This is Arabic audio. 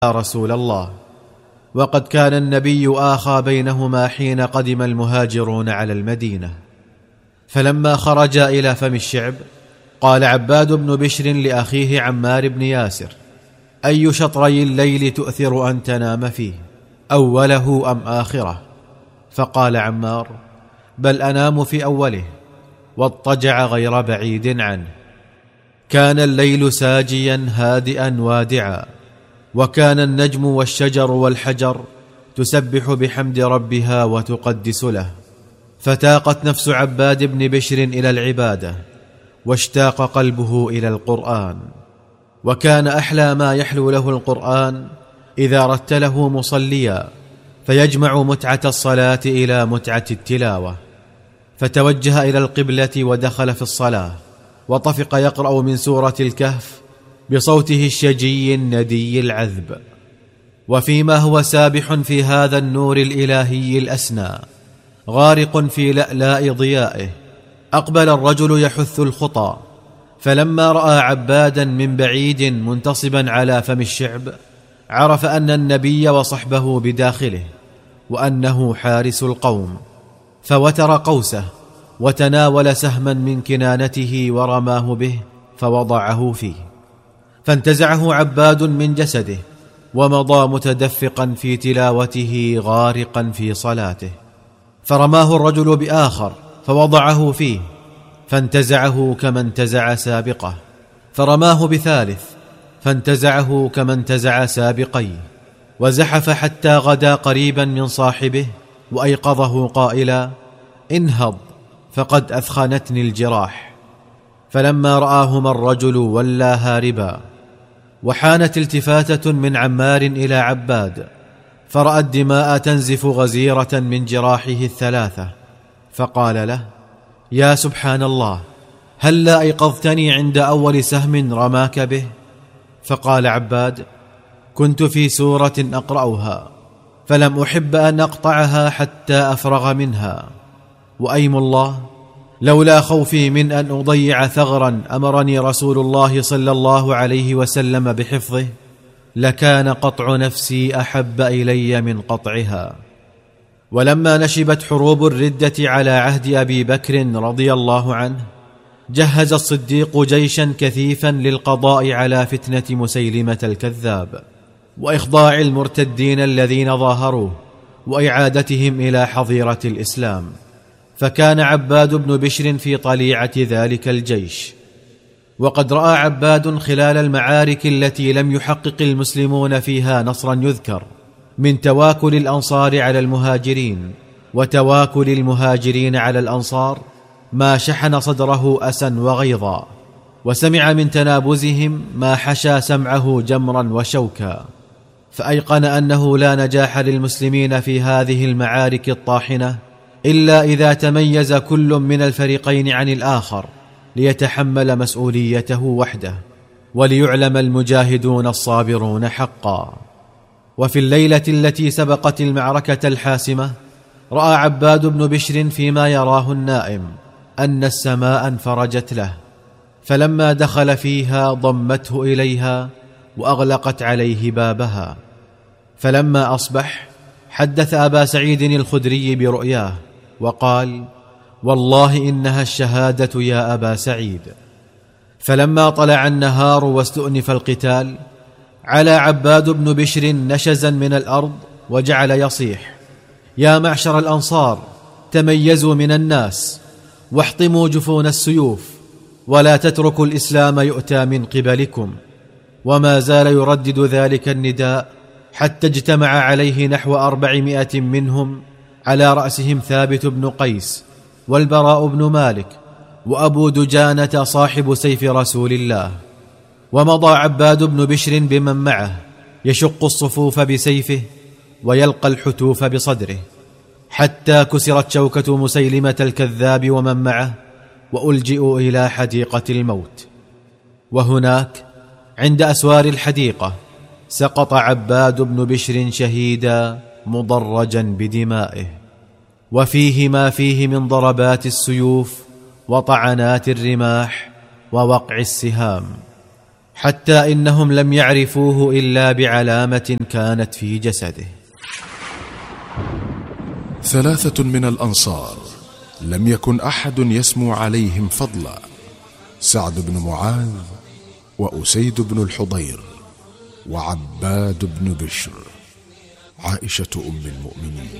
يا رسول الله. وقد كان النبي آخى بينهما حين قدم المهاجرون على المدينة. فلما خرجا إلى فم الشعب قال عباد بن بشر لأخيه عمار بن ياسر: أي شطري الليل تؤثر أن تنام فيه، أوله أم آخره؟ فقال عمار: بل أنام في أوله. واضطجع غير بعيد عنه. كان الليل ساجيا هادئا وادعا، وكان النجم والشجر والحجر تسبح بحمد ربها وتقدس له. فتاقت نفس عباد بن بشر إلى العبادة، واشتاق قلبه إلى القرآن. وكان أحلى ما يحلو له القرآن إذا رتله مصليا، فيجمع متعة الصلاة إلى متعة التلاوة. فتوجه إلى القبلة ودخل في الصلاة، وطفق يقرأ من سورة الكهف بصوته الشجي الندي العذب. وفيما هو سابح في هذا النور الإلهي الأسنى غارق في لألاء ضيائه، أقبل الرجل يحث الخطى، فلما رأى عبادا من بعيد منتصبا على فم الشعب عرف أن النبي وصحبه بداخله، وأنه حارس القوم، فوتر قوسه وتناول سهما من كنانته ورماه به فوضعه فيه، فانتزعه عباد من جسده ومضى متدفقا في تلاوته غارقا في صلاته. فرماه الرجل بآخر فوضعه فيه، فانتزعه كما انتزع سابقه، فرماه بثالث فانتزعه كما انتزع سابقيه، وزحف حتى غدا قريبا من صاحبه وأيقظه قائلا: انهض فقد أثخنتني الجراح. فلما رآهما الرجل ولى هاربا. وحانت التفاتة من عمار إلى عباد، فرأى الدماء تنزف غزيرة من جراحه الثلاثة، فقال له: يا سبحان الله، هل لا أيقظتني عند أول سهم رماك به؟ فقال عباد: كنت في سورة أقرأها فلم أحب أن أقطعها حتى أفرغ منها، وأيم الله لولا خوفي من أن أضيع ثغرا أمرني رسول الله صلى الله عليه وسلم بحفظه لكان قطع نفسي أحب إلي من قطعها. ولما نشبت حروب الردة على عهد أبي بكر رضي الله عنه جهز الصديق جيشا كثيفا للقضاء على فتنة مسيلمة الكذاب وإخضاع المرتدين الذين ظاهروه وإعادتهم إلى حظيرة الإسلام. فكان عباد بن بشر في طليعة ذلك الجيش. وقد رأى عباد خلال المعارك التي لم يحقق المسلمون فيها نصرا يذكر من تواكل الأنصار على المهاجرين وتواكل المهاجرين على الأنصار ما شحن صدره أسا وغيظا، وسمع من تنابزهم ما حشى سمعه جمرا وشوكا، فأيقن أنه لا نجاح للمسلمين في هذه المعارك الطاحنة إلا إذا تميز كل من الفريقين عن الآخر ليتحمل مسؤوليته وحده، وليعلم المجاهدون الصابرون حقا. وفي الليلة التي سبقت المعركة الحاسمة رأى عباد بن بشر فيما يراه النائم أن السماء انفرجت له، فلما دخل فيها ضمته إليها وأغلقت عليه بابها. فلما أصبح حدث أبا سعيد الخدري برؤياه وقال: والله إنها الشهادة يا أبا سعيد. فلما طلع النهار واستؤنف القتال على عباد بن بشر نشزا من الأرض وجعل يصيح: يا معشر الأنصار، تميزوا من الناس واحطموا جفون السيوف، ولا تتركوا الإسلام يؤتى من قبلكم. وما زال يردد ذلك النداء حتى اجتمع عليه نحو 400 منهم، على رأسهم ثابت بن قيس والبراء بن مالك وأبو دجانة صاحب سيف رسول الله. ومضى عباد بن بشر بمن معه يشق الصفوف بسيفه ويلقى الحتوف بصدره، حتى كسرت شوكة مسيلمة الكذاب ومن معه وألجئوا إلى حديقة الموت. وهناك عند أسوار الحديقة سقط عباد بن بشر شهيدا مضرجا بدمائه، وفيه ما فيه من ضربات السيوف وطعنات الرماح ووقع السهام، حتى إنهم لم يعرفوه إلا بعلامة كانت في جسده. 3 من الأنصار لم يكن أحد يسمو عليهم فضلا: سعد بن معاذ، وأسيد بن الحضير، وعباد بن بشر. عائشة أم المؤمنين.